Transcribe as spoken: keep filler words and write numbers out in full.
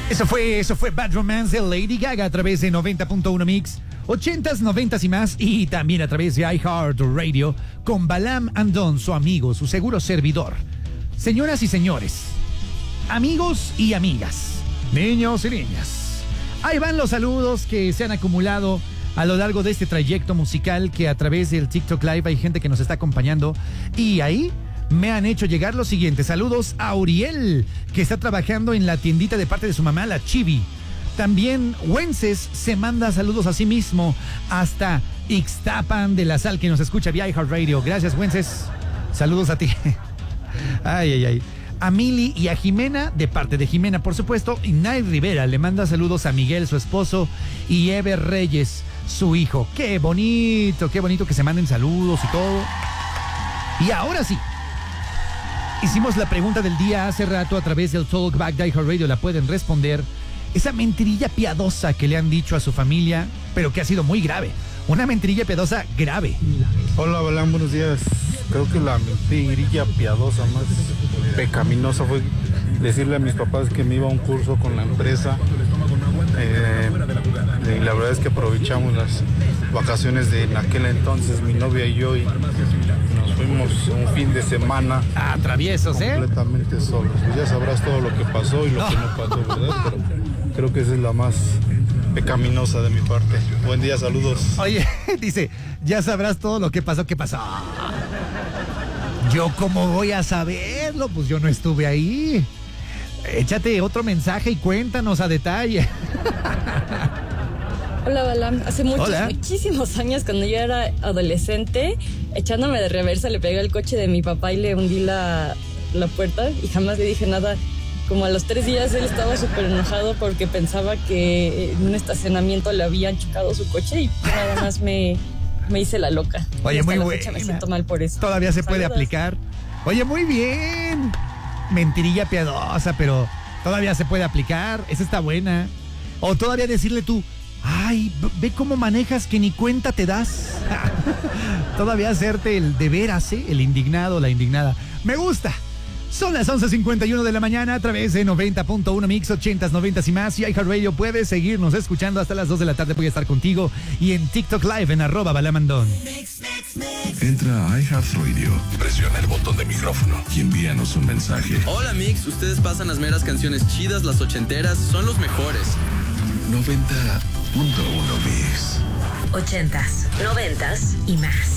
Eso fue, eso fue Bad Romance de Lady Gaga a través de noventa punto uno Mix, ochentas, noventas y más, y también a través de iHeartRadio con Balam Andón, su amigo, su seguro servidor. Señoras y señores, amigos y amigas, niños y niñas, ahí van los saludos que se han acumulado a lo largo de este trayecto musical, que a través del TikTok Live hay gente que nos está acompañando, y ahí me han hecho llegar los siguientes saludos a Uriel, que está trabajando en la tiendita de parte de su mamá, la Chibi. También Wences se manda saludos a sí mismo hasta Ixtapan de la Sal, que nos escucha vía iHeartRadio. Gracias, Wences. Saludos a ti. Ay, ay, ay. A Mili y a Jimena, de parte de Jimena, por supuesto. Y Nay Rivera le manda saludos a Miguel, su esposo, y Eber Reyes, su hijo. Qué bonito, qué bonito que se manden saludos y todo. Y ahora sí, hicimos la pregunta del día hace rato a través del Talkback de iHeartRadio. La pueden responder. Esa mentirilla piadosa que le han dicho a su familia, pero que ha sido muy grave. Una mentirilla piadosa grave. Hola, Balán, buenos días. Creo que la mentirilla piadosa más pecaminosa fue decirle a mis papás que me iba a un curso con la empresa. Eh, y la verdad es que aprovechamos las vacaciones de en aquel entonces, mi novia y yo, y nos fuimos un fin de semana. Ah, traviesos, ¿eh? Completamente solos. Pues ya sabrás todo lo que pasó y lo no. que no pasó, ¿verdad? Pero creo que esa es la más pecaminosa de mi parte. Buen día, saludos. Oye, dice, ya sabrás todo lo que pasó. ¿Qué pasó? ¿Yo cómo voy a saberlo? Pues yo no estuve ahí. Échate otro mensaje y cuéntanos a detalle. Hola, Balam. Hace muchos, Hola. muchísimos años, cuando yo era adolescente, echándome de reversa, le pegué al coche de mi papá y le hundí la, la puerta y jamás le dije nada. Como a los tres días él estaba súper enojado porque pensaba que en un estacionamiento le habían chocado su coche y nada más me, me hice la loca. Oye, muy buena. Me siento mal por eso. Todavía se puede Saludos. aplicar. Oye, muy bien. Mentirilla piadosa, pero todavía se puede aplicar. Esa está buena. O todavía decirle tú, ay, ve cómo manejas que ni cuenta te das. Todavía hacerte el de veras, ¿eh? El indignado, la indignada. Me gusta. Son las once cincuenta y uno de la mañana a través de noventa punto uno Mix, ochentas, noventas y más. Y iHeartRadio, puedes seguirnos escuchando hasta las dos de la tarde. Voy a estar contigo. Y en TikTok Live en arroba balamandón. Entra a iHeartRadio, presiona el botón de micrófono y envíanos un mensaje. Hola Mix, ustedes pasan las meras canciones chidas, las ochenteras, son los mejores. noventa punto uno Mix. Ochentas, noventas y más.